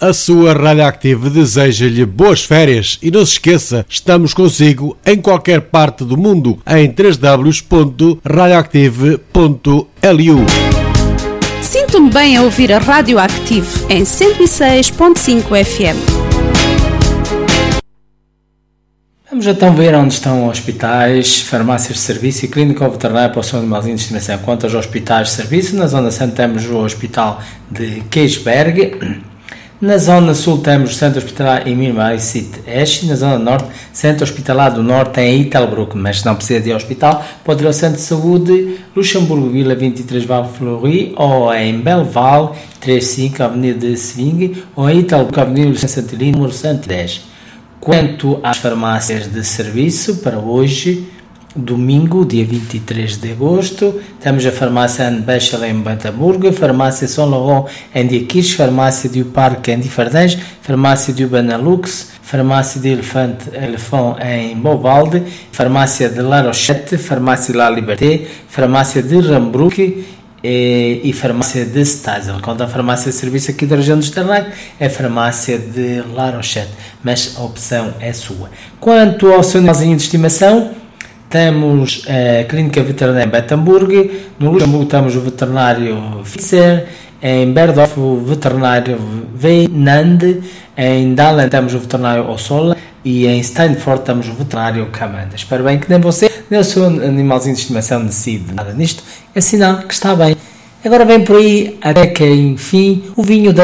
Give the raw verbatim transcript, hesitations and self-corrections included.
A sua Radioactive deseja-lhe boas férias e não se esqueça, estamos consigo em qualquer parte do mundo em w w w ponto radioactive ponto l u. Sinto-me bem a ouvir a Radioactive em cento e seis ponto cinco F M. Vamos então ver onde estão hospitais, farmácias de serviço e clínica veterinária para o seu animalzinho de estimação. Quanto aos hospitais de serviço, na Zona Centro temos o Hospital de Keisberg. Na Zona Sul temos o Centro Hospitalar Emir Maricit Esch. Na Zona Norte, Centro Hospitalar do Norte em Italbruck, mas se não precisa de ir ao hospital, pode ir ao Centro de Saúde Luxemburgo Vila vinte e três Val Fleury, ou em Belval trinta e cinco Avenida de Sving, ou em Italbruck Avenida de Santilino, número cento e dez. Quanto às farmácias de serviço, para hoje, domingo, dia vinte e três de agosto, temos a farmácia Anne Bechel em Bantamburgo, a farmácia São Laurent em Diaquis, farmácia de Parque em Diffardens, farmácia de Ubanalux, farmácia de Elefante Elefant em Bovalde, farmácia de La Rochette, farmácia La Liberté, farmácia de Rambruck e, e farmácia de Stasel. Quanto à farmácia de serviço aqui da região do Sternac, é a farmácia de La Rochette, mas a opção é sua. Quanto ao seu animalzinho de estimação, temos a Clínica Veterinária em Bettemburg, no Luxemburgo temos o veterinário Fischer, em Berdorf o veterinário Weinand, em Dahlen temos o veterinário Ossola e em Steinfort temos o veterinário Camanda. Espero bem que nem você, nem o seu animalzinho de estimação decide nada nisto, é sinal que está bem. Agora vem por aí, até que enfim, o vinho da